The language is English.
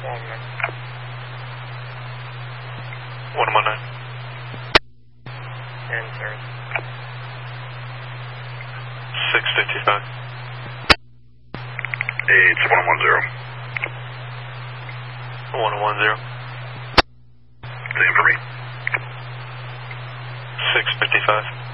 119. And turn. 655. It's 110. 110. Same for me. 655.